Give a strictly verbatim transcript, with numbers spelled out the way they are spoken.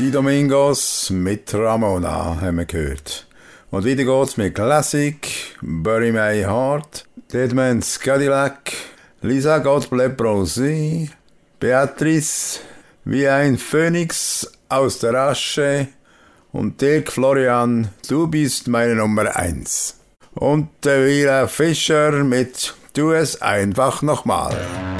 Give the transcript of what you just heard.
Die Domingos mit Ramona haben wir gehört. Und wieder geht's mit Classic, Bury My Heart, Deadman's Cadillac, Lisa Gottlieb Rosi, Beatrice, wie ein Phönix aus der Asche und Dirk Florian, du bist meine Nummer eins. Und der Wieler Fischer mit Tu es einfach nochmal.